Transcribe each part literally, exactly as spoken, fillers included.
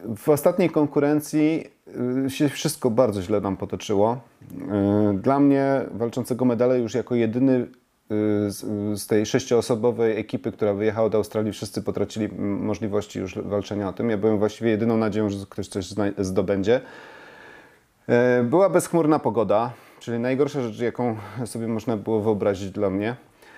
W ostatniej konkurencji się wszystko bardzo źle nam potoczyło. Dla mnie walczącego medale już jako jedyny z tej sześcioosobowej ekipy, która wyjechała do Australii, wszyscy potracili możliwości już walczenia o tym. Ja byłem właściwie jedyną nadzieją, że ktoś coś zdobędzie. Była bezchmurna pogoda, czyli najgorsza rzecz, jaką sobie można było wyobrazić dla mnie.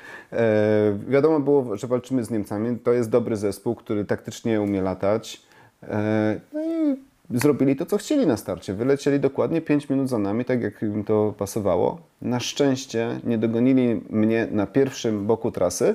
Wiadomo było, że walczymy z Niemcami. To jest dobry zespół, który taktycznie umie latać. No i zrobili to, co chcieli na starcie. Wylecieli dokładnie pięć minut za nami, tak jak im to pasowało. Na szczęście nie dogonili mnie na pierwszym boku trasy.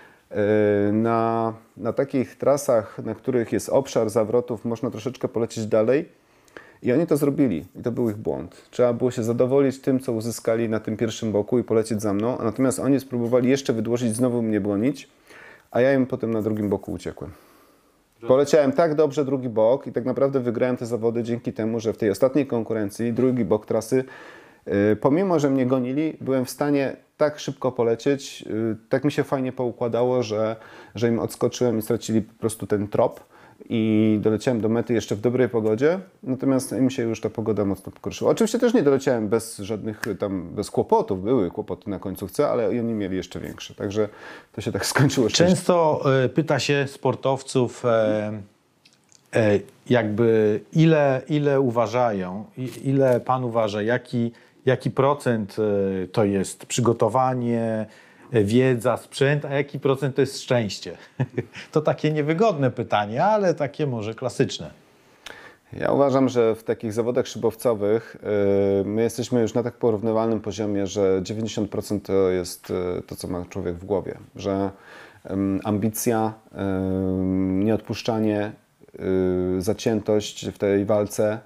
Na, na takich trasach, na których jest obszar zawrotów, można troszeczkę polecieć dalej. I oni to zrobili. I to był ich błąd. Trzeba było się zadowolić tym, co uzyskali na tym pierwszym boku i polecieć za mną. Natomiast oni spróbowali jeszcze wydłużyć, znowu mnie gonić, a ja im potem na drugim boku uciekłem. Poleciałem tak dobrze drugi bok i tak naprawdę wygrałem te zawody dzięki temu, że w tej ostatniej konkurencji drugi bok trasy, yy, pomimo że mnie gonili, byłem w stanie tak szybko polecieć, yy, tak mi się fajnie poukładało, że, że im odskoczyłem i stracili po prostu ten trop i doleciałem do mety jeszcze w dobrej pogodzie, natomiast im się już ta pogoda mocno pogorszyła. Oczywiście też nie doleciałem bez żadnych tam, bez kłopotów, były kłopoty na końcówce, ale oni mieli jeszcze większe, także to się tak skończyło. Często y, pyta się sportowców e, e, jakby ile, ile uważają, ile pan uważa, jaki, jaki procent y, to jest przygotowanie, wiedza, sprzęt, a jaki procent to jest szczęście? To takie niewygodne pytanie, ale takie może klasyczne. Ja uważam, że w takich zawodach szybowcowych yy, my jesteśmy już na tak porównywalnym poziomie, że dziewięćdziesiąt procent to jest yy, to, co ma człowiek w głowie. Że yy, ambicja, yy, nieodpuszczanie, yy, zaciętość w tej walce.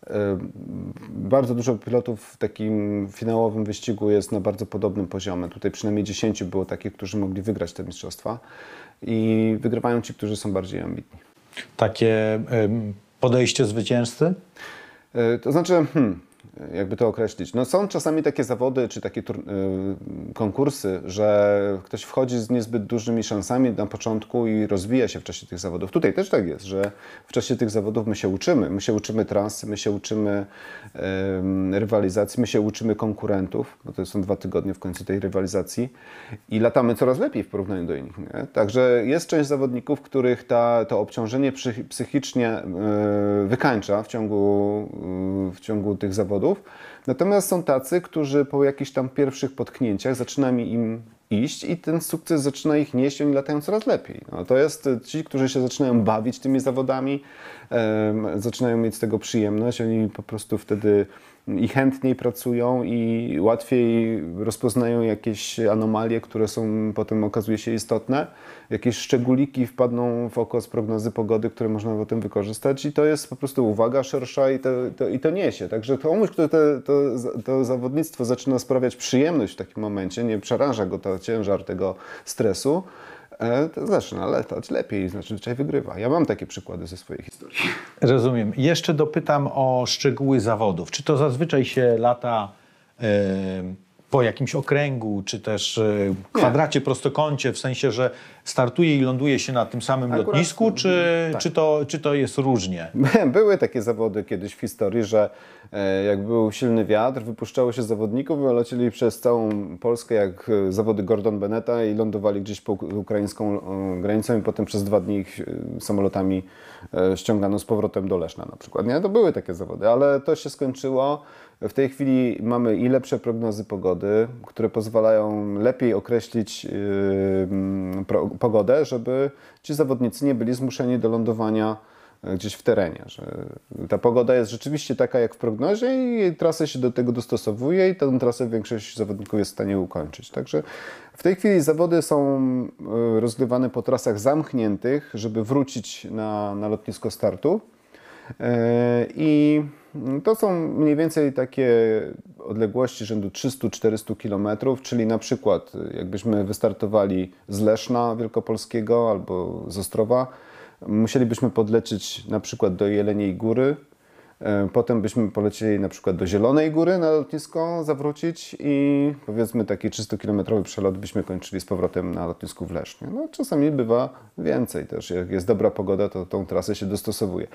Bardzo dużo pilotów w takim finałowym wyścigu jest na bardzo podobnym poziomie. Tutaj przynajmniej dziesięciu było takich, którzy mogli wygrać te mistrzostwa i wygrywają ci, którzy są bardziej ambitni. Takie podejście zwycięzcy? To znaczy, hmm, jakby to określić. No są czasami takie zawody, czy takie tur- konkursy, że ktoś wchodzi z niezbyt dużymi szansami na początku i rozwija się w czasie tych zawodów. Tutaj też tak jest, że w czasie tych zawodów my się uczymy. My się uczymy trasy, my się uczymy um, rywalizacji, my się uczymy konkurentów, bo to są dwa tygodnie w końcu tej rywalizacji i latamy coraz lepiej w porównaniu do innych. Nie? Także jest część zawodników, których ta, to obciążenie psychicznie yy, wykańcza w ciągu, yy, w ciągu tych zawodów. Natomiast są tacy, którzy po jakichś tam pierwszych potknięciach zaczyna im iść i ten sukces zaczyna ich nieść i oni latają coraz lepiej. No, to jest ci, którzy się zaczynają bawić tymi zawodami, um, zaczynają mieć z tego przyjemność, oni po prostu wtedy i chętniej pracują i łatwiej rozpoznają jakieś anomalie, które są potem okazuje się istotne. Jakieś szczególiki wpadną w oko z prognozy pogody, które można potem wykorzystać i to jest po prostu uwaga szersza i to, to, i to niesie. Także komuś, kto te, to, to zawodnictwo zaczyna sprawiać przyjemność w takim momencie, nie przeraża go to ciężar tego stresu, to zaczyna latać lepiej, znaczy zazwyczaj wygrywa. Ja mam takie przykłady ze swojej historii. Rozumiem. Jeszcze dopytam o szczegóły zawodów. Czy to zazwyczaj się lata yy, po jakimś okręgu, czy też yy, kwadracie, prostokącie, w sensie, że startuje i ląduje się na tym samym Akurat, lotnisku, czy, tak. czy, to, czy to jest różnie? Były takie zawody kiedyś w historii, że e, jak był silny wiatr, wypuszczało się zawodników, i lecieli przez całą Polskę jak zawody Gordon Bennetta i lądowali gdzieś po ukraińską e, granicą i potem przez dwa dni ich e, samolotami e, ściągano z powrotem do Leszna na przykład. Nie? To były takie zawody, ale to się skończyło. W tej chwili mamy i lepsze prognozy pogody, które pozwalają lepiej określić yy, pro, pogodę, żeby ci zawodnicy nie byli zmuszeni do lądowania gdzieś w terenie. Że ta pogoda jest rzeczywiście taka jak w prognozie i trasę się do tego dostosowuje i tę trasę większość zawodników jest w stanie ukończyć. Także w tej chwili zawody są rozgrywane po trasach zamkniętych, żeby wrócić na, na lotnisko startu. I to są mniej więcej takie odległości rzędu trzysta do czterystu kilometrów, czyli na przykład jakbyśmy wystartowali z Leszna Wielkopolskiego albo z Ostrowa, musielibyśmy podlecieć na przykład do Jeleniej Góry, potem byśmy polecieli na przykład do Zielonej Góry na lotnisko, zawrócić i powiedzmy taki trzystukilometrowy przelot byśmy kończyli z powrotem na lotnisku w Lesznie. No, czasami bywa więcej też, jak jest dobra pogoda, to tą trasę się dostosowuje.